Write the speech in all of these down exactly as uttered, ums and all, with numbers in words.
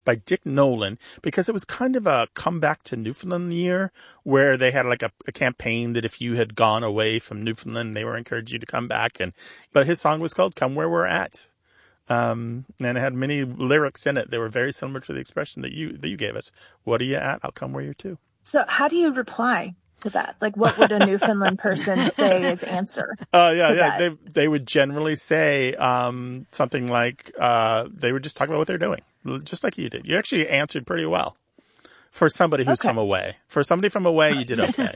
by Dick Nolan, because it was kind of a comeback to Newfoundland year where they had like a, a campaign that if you had gone away from Newfoundland, they were encouraging you to come back. And but his song was called Come Where We're At. Um, and it had many lyrics in it that were very similar to the expression that you that you gave us. What are you at? I'll come where you're to. So how do you reply to that? Like, what would a Newfoundland person say as answer? Oh, uh, yeah, yeah. That? They they would generally say um, something like uh, they would just talk about what they're doing, just like you did. You actually answered pretty well for somebody who's okay. from away. For somebody from away, you did okay.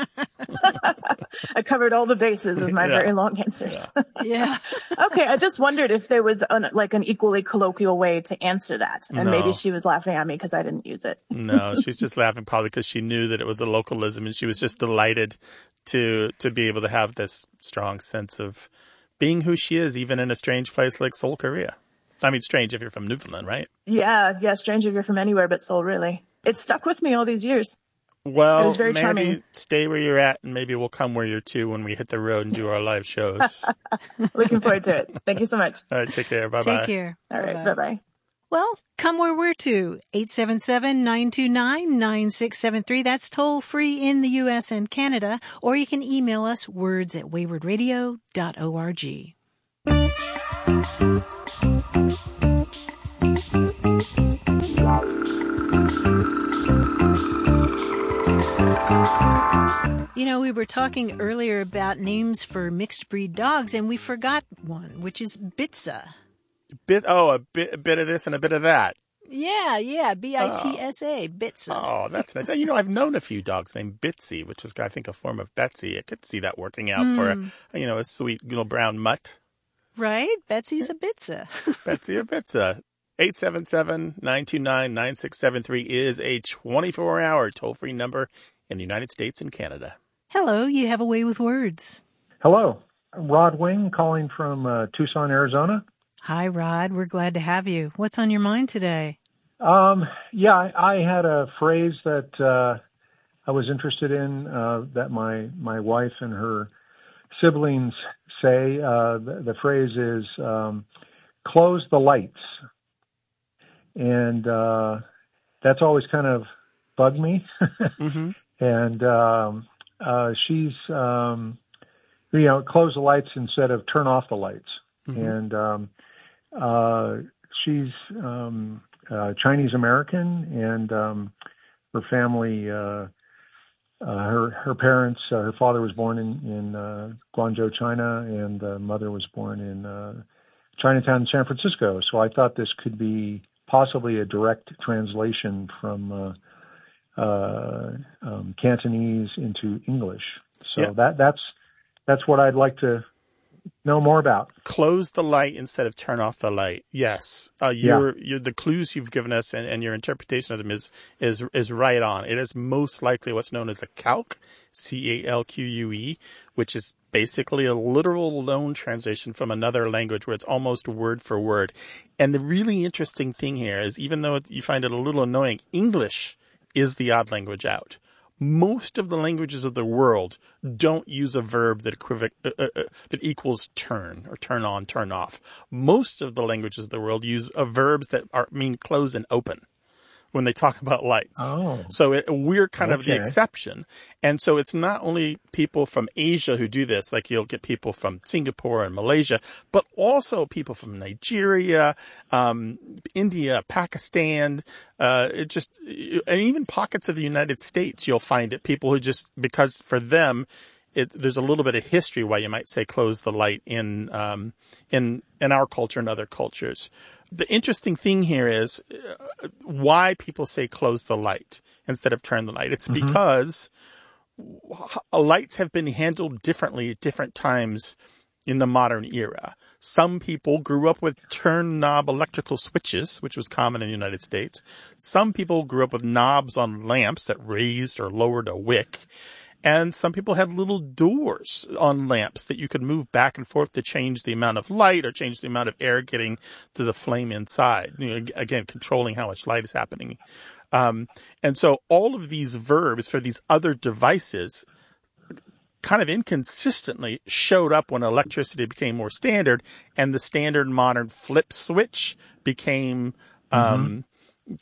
I covered all the bases with my yeah. very long answers. Yeah. yeah. Okay, I just wondered if there was an, like an equally colloquial way to answer that. And no. maybe she was laughing at me because I didn't use it. No, she's just laughing probably because she knew that it was a localism and she was just delighted to to be able to have this strong sense of being who she is, even in a strange place like Seoul, Korea. I mean, strange if you're from Newfoundland, right? Yeah, yeah, strange if you're from anywhere but Seoul, really. It stuck with me all these years. Well, it was very maybe charming. Stay where you're at, and maybe we'll come where you're to when we hit the road and do our live shows. Looking forward to it. Thank you so much. All right, take care. Bye-bye. Take care. All right, bye-bye. bye-bye. Well, come where we're to. eight seven seven, nine two nine, nine six seven three. That's toll free in the U S and Canada. Or you can email us words at wayward radio dot org. You know, we were talking earlier about names for mixed breed dogs, and we forgot one, which is Bitsa. Bit oh, a bit, a bit of this and a bit of that. Yeah, yeah, B I T S A, Bitsa. Oh, that's nice. You know, I've known a few dogs named Bitsy, which is, I think, a form of Betsy. I could see that working out mm. for, a, you know, a sweet little brown mutt. Right? Betsy's a Bitsa. Betsy or Bitsa. eight seven seven, nine two nine, nine six seven three is a twenty-four hour toll-free number in the United States and Canada. Hello, you have a way with words. Hello, Rod Wing calling from uh, Tucson, Arizona. Hi, Rod. We're glad to have you. What's on your mind today? Um, yeah, I, I had a phrase that uh, I was interested in uh, that my, my wife and her siblings say. Uh, the, the phrase is um, close the lights. And uh, that's always kind of bugged me. mm-hmm. And um, uh, she's, um, you know, close the lights instead of turn off the lights. Mm-hmm. And um, uh, she's um, uh, Chinese American, and um, her family, uh, uh, her her parents, uh, her father was born in in uh, Guangzhou, China, and uh, mother was born in uh, Chinatown, San Francisco. So I thought this could be possibly a direct translation from uh, uh, um, Cantonese into English. So yeah. that that's that's what I'd like to know more about. Close the light instead of turn off the light. Yes, uh, your yeah. your the clues you've given us and, and your interpretation of them is is is right on. It is most likely what's known as a calque, C A L Q U E, which is basically a literal loan translation from another language where it's almost word for word. And the really interesting thing here is, even though you find it a little annoying, English is the odd language out. Most of the languages of the world don't use a verb that equiv- uh, uh, that equals turn or turn on, turn off. Most of the languages of the world use uh, verbs that are mean close and open when they talk about lights. Oh. So it, we're kind okay. of the exception. And so it's not only people from Asia who do this, like you'll get people from Singapore and Malaysia, but also people from Nigeria, um, India, Pakistan, uh, it just, and even pockets of the United States, you'll find it, people who just, because for them, It, there's a little bit of history why you might say close the light in um, in in our culture and other cultures. The interesting thing here is uh, why people say close the light instead of turn the light. It's mm-hmm. because lights have been handled differently at different times in the modern era. Some people grew up with turn knob electrical switches, which was common in the United States. Some people grew up with knobs on lamps that raised or lowered a wick. And some people had little doors on lamps that you could move back and forth to change the amount of light or change the amount of air getting to the flame inside. You know, again, controlling how much light is happening. Um, and so all of these verbs for these other devices kind of inconsistently showed up when electricity became more standard, and the standard modern flip switch became um,